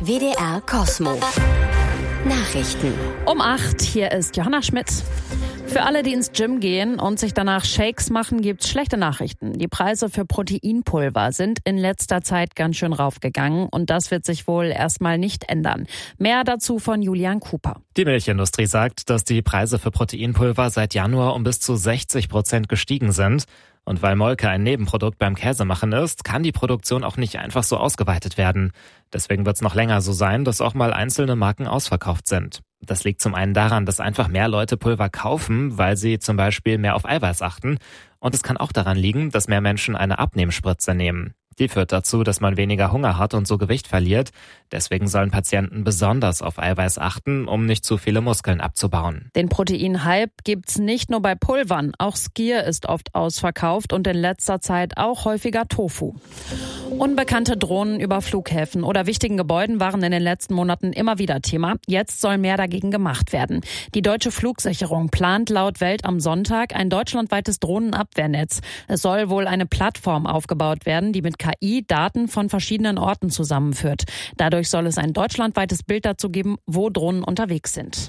WDR Cosmo. Nachrichten. Um 8, hier ist Johanna Schmidt. Für alle, die ins Gym gehen und sich danach Shakes machen, gibt's schlechte Nachrichten. Die Preise für Proteinpulver sind in letzter Zeit ganz schön raufgegangen und das wird sich wohl erstmal nicht ändern. Mehr dazu von Julian Cooper. Die Milchindustrie sagt, dass die Preise für Proteinpulver seit Januar um bis zu 60% gestiegen sind. Und weil Molke ein Nebenprodukt beim Käsemachen ist, kann die Produktion auch nicht einfach so ausgeweitet werden. Deswegen wird es noch länger so sein, dass auch mal einzelne Marken ausverkauft sind. Das liegt zum einen daran, dass einfach mehr Leute Pulver kaufen, weil sie zum Beispiel mehr auf Eiweiß achten. Und es kann auch daran liegen, dass mehr Menschen eine Abnehmspritze nehmen. Die führt dazu, dass man weniger Hunger hat und so Gewicht verliert. Deswegen sollen Patienten besonders auf Eiweiß achten, um nicht zu viele Muskeln abzubauen. Den Proteinhype gibt's nicht nur bei Pulvern. Auch Skier ist oft ausverkauft und in letzter Zeit auch häufiger Tofu. Unbekannte Drohnen über Flughäfen oder wichtigen Gebäuden waren in den letzten Monaten immer wieder Thema. Jetzt soll mehr dagegen gemacht werden. Die Deutsche Flugsicherung plant laut Welt am Sonntag ein deutschlandweites Drohnenabwehrnetz. Es soll wohl eine Plattform aufgebaut werden, die mit KI Daten von verschiedenen Orten zusammenführt. Dadurch soll es ein deutschlandweites Bild dazu geben, wo Drohnen unterwegs sind.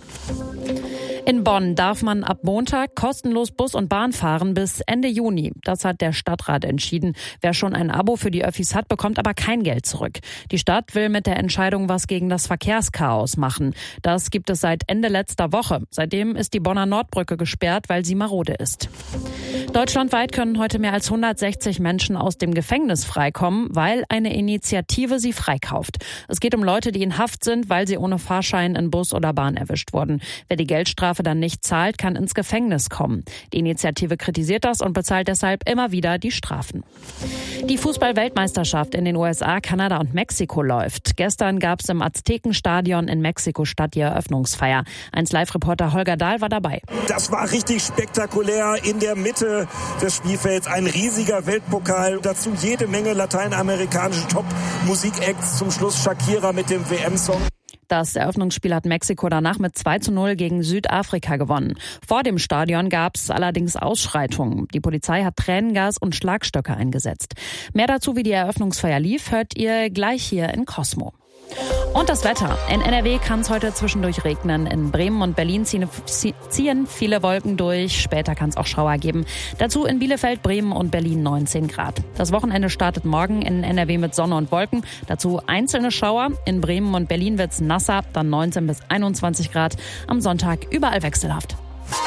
In Bonn darf man ab Montag kostenlos Bus und Bahn fahren bis Ende Juni. Das hat der Stadtrat entschieden. Wer schon ein Abo für die Öffis hat, bekommt aber kein Geld zurück. Die Stadt will mit der Entscheidung was gegen das Verkehrschaos machen. Das gibt es seit Ende letzter Woche. Seitdem ist die Bonner Nordbrücke gesperrt, weil sie marode ist. Deutschlandweit können heute mehr als 160 Menschen aus dem Gefängnis freikommen, weil eine Initiative sie freikauft. Es geht um Leute, die in Haft sind, weil sie ohne Fahrschein in Bus oder Bahn erwischt wurden. Wer die Geldstrafe dann nicht zahlt, kann ins Gefängnis kommen. Die Initiative kritisiert das und bezahlt deshalb immer wieder die Strafen. Die Fußball-Weltmeisterschaft in den USA, Kanada und Mexiko läuft. Gestern gab es im Aztekenstadion in Mexiko-Stadt die Eröffnungsfeier. 1Live-Reporter Holger Dahl war dabei. Das war richtig spektakulär. In der Mitte des Spielfelds ein riesiger Weltpokal. Dazu jede Menge lateinamerikanische Top-Musik-Acts. Zum Schluss Shakira mit dem WM-Song. Das Eröffnungsspiel hat Mexiko danach mit 2:0 gegen Südafrika gewonnen. Vor dem Stadion gab es allerdings Ausschreitungen. Die Polizei hat Tränengas und Schlagstöcke eingesetzt. Mehr dazu, wie die Eröffnungsfeier lief, hört ihr gleich hier in Cosmo. Und das Wetter. In NRW kann es heute zwischendurch regnen. In Bremen und Berlin ziehen viele Wolken durch. Später kann es auch Schauer geben. Dazu in Bielefeld, Bremen und Berlin 19 Grad. Das Wochenende startet morgen in NRW mit Sonne und Wolken. Dazu einzelne Schauer. In Bremen und Berlin wird es nasser, dann 19 bis 21 Grad. Am Sonntag überall wechselhaft.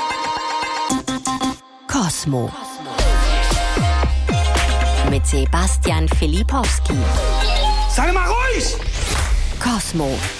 Cosmo. Mit Sebastian Filipowski. Sei mal ruhig! Cosmo.